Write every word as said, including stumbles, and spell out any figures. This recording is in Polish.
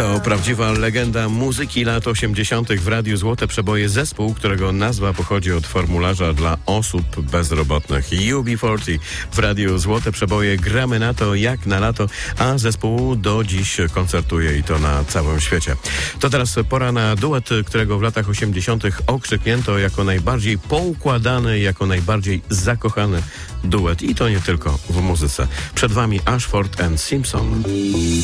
To prawdziwa legenda muzyki lat osiemdziesiątych w Radiu Złote Przeboje, zespół, którego nazwa pochodzi od formularza dla osób bezrobotnych. U B czterdzieści w Radiu Złote Przeboje, gramy na to jak na lato, a zespół do dziś koncertuje i to na całym świecie. To teraz pora na duet, którego w latach osiemdziesiątych okrzyknięto jako najbardziej poukładany, jako najbardziej zakochany duet i to nie tylko w muzyce. Przed wami Ashford and Simpson.